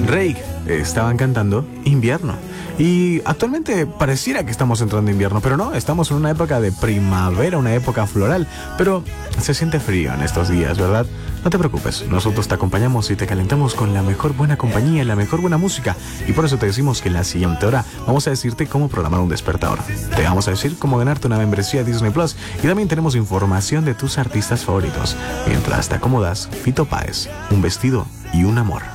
Rake estaban cantando Invierno. Y actualmente pareciera que estamos entrando en invierno, pero no, estamos en una época de primavera, una época floral. Pero se siente frío en estos días, ¿verdad? No te preocupes, nosotros te acompañamos y te calentamos con la mejor buena compañía y la mejor buena música. Y por eso te decimos que en la siguiente hora vamos a decirte cómo programar un despertador. Te vamos a decir cómo ganarte una membresía de Disney Plus. Y también tenemos información de tus artistas favoritos. Mientras te acomodas, Fito Páez, un vestido y un amor.